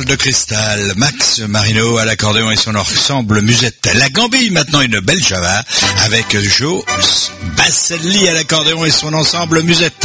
de cristal, Max Marino à l'accordéon et son ensemble musette. La Gambie, maintenant une belle java avec Joe Basselli à l'accordéon et son ensemble musette.